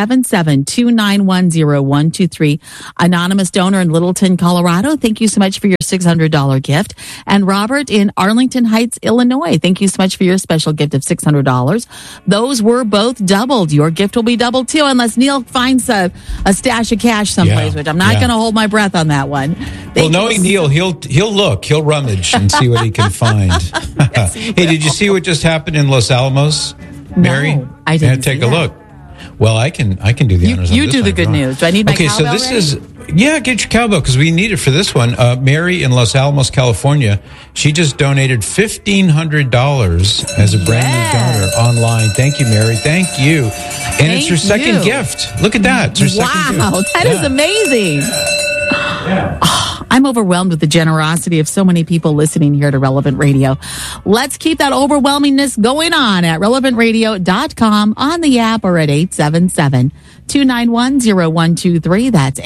877-291-0123. Anonymous donor in Littleton, Colorado, thank you so much for your $600 gift. And Robert in Arlington Heights, Illinois, thank you so much for your special gift of $600. Those were both doubled. Your gift will be doubled too, unless Neil finds a stash of cash someplace, which I'm not going to hold my breath on that one. Knowing Neil, he'll look, he'll rummage and see what he can find. Hey, did you see what just happened in Los Alamos, Mary? No, I didn't. Take a look. Well, I can do the honors. You do the good news. Do I need my cowbell? Okay, so this is get your cowbell because we need it for this one. Mary in Los Alamos, California, she just donated $1,500 as a brand new donor online. Thank you, Mary. Thank you. And it's her second gift. Look at that. It's her second gift. Wow, that is amazing. I'm overwhelmed with the generosity of so many people listening here to Relevant Radio. Let's keep that overwhelmingness going on at relevantradio.com, on the app, or at 877-291-0123. That's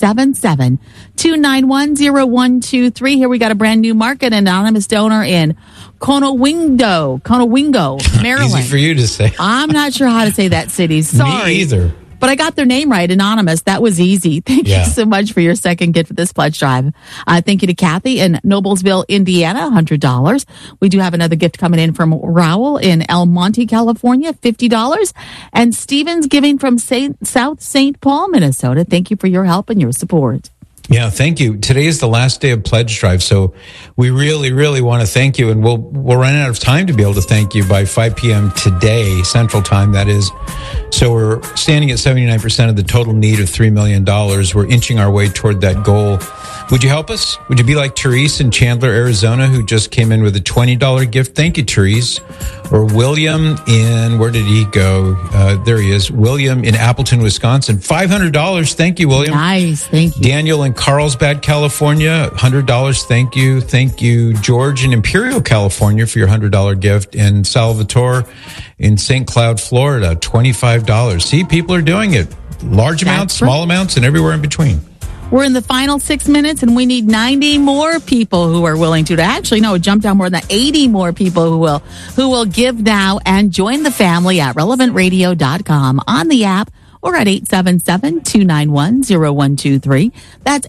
877-291-0123. Here we got a brand new market anonymous donor in Conowingo, Maryland. Easy for you to say. I'm not sure how to say that city. Sorry. Me either. But I got their name right, Anonymous. That was easy. Thank you so much for your second gift for this pledge drive. Thank you to Kathy in Noblesville, Indiana, $100. We do have another gift coming in from Raul in El Monte, California, $50. And Stevens giving from South St. Paul, Minnesota. Thank you for your help and your support. Yeah, thank you. Today is the last day of pledge drive, so we really, really want to thank you, and we'll run out of time to be able to thank you by 5 p.m. today, Central Time, that is. So we're standing at 79% of the total need of $3 million. We're inching our way toward that goal. Would you help us? Would you be like Therese in Chandler, Arizona, who just came in with a $20 gift? Thank you, Therese. Or William in, where did he go? There he is. William in Appleton, Wisconsin, $500. Thank you, William. Nice. Thank you. Daniel in Carlsbad, California, $100. Thank you. Thank you, George in Imperial, California, for your $100 gift. And Salvatore in St. Cloud, Florida, $25. See, people are doing it. Large amounts, small amounts, and everywhere in between. We're in the final 6 minutes, and we need 90 more people who are willing to. Actually, no, jump down more than 80 more people who will give now and join the family at relevantradio.com, on the app, or at 877-291-0123. That's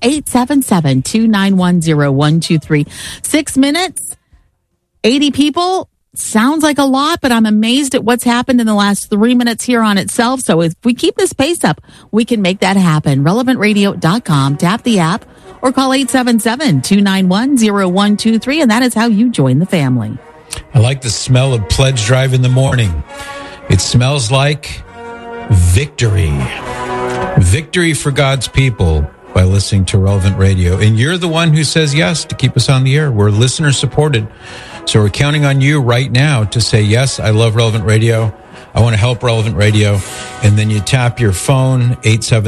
877-291-0123. 6 minutes, 80 people. Sounds like a lot, but I'm amazed at what's happened in the last 3 minutes here on itself. So if we keep this pace up, we can make that happen. Relevantradio.com, tap the app, or call 877-291-0123, and that is how you join the family. I like the smell of pledge drive in the morning. It smells like victory. Victory for God's people by listening to Relevant Radio. And you're the one who says yes to keep us on the air. We're listener supported. So we're counting on you right now to say, yes, I love Relevant Radio. I want to help Relevant Radio. And then you tap your phone,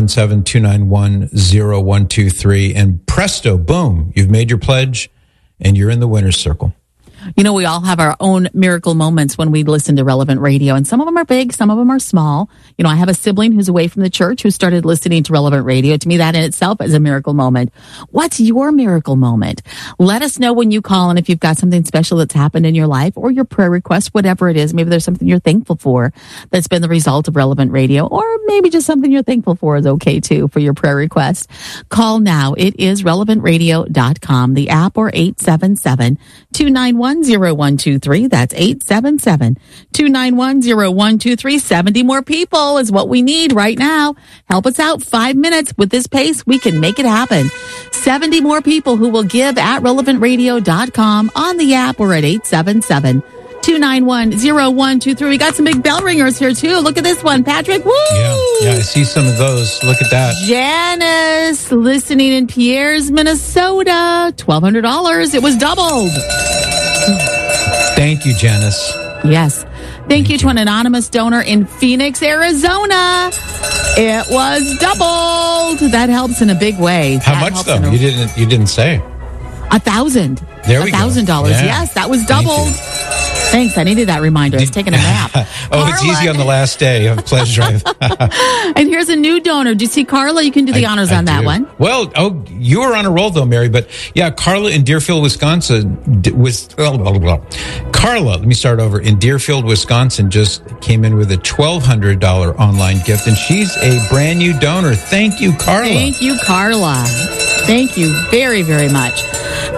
877-291-0123, and presto, boom, you've made your pledge and you're in the winner's circle. You know, we all have our own miracle moments when we listen to Relevant Radio, and some of them are big, some of them are small. You know, I have a sibling who's away from the church who started listening to Relevant Radio. To me, that in itself is a miracle moment. What's your miracle moment? Let us know when you call, and if you've got something special that's happened in your life or your prayer request, whatever it is. Maybe there's something you're thankful for that's been the result of Relevant Radio, or maybe just something you're thankful for is okay too for your prayer request. Call now. It is relevantradio.com, the app, or 877-291 291-0123. That's 877-291-0123. 70 more people is what we need right now. Help us out. 5 minutes. With this pace, we can make it happen. 70 more people who will give at relevantradio.com on the app or at 877-291-0123. We got some big bell ringers here too. Look at this one, Patrick. Woo! Yeah, I see some of those. Look at that. Janice, listening in Pierre's, Minnesota. $1,200. It was doubled. Thank you, Janice. Yes. Thank you to an anonymous donor in Phoenix, Arizona. It was doubled. That helps in a big way. How much though? You didn't say. $1,000. There we go. $1,000. Yeah. Yes, that was doubled. Thanks. I needed that reminder. I was taking a nap. It's easy on the last day of Pledge Drive. And here's a new donor. Do you see Carla? You can do the honors on that one. Well, you were on a roll though, Mary. But yeah, Carla in Deerfield, Wisconsin Carla, let me start over. In Deerfield, Wisconsin, just came in with a $1,200 online gift, and she's a brand new donor. Thank you, Carla. Thank you, Carla. Thank you very, very much.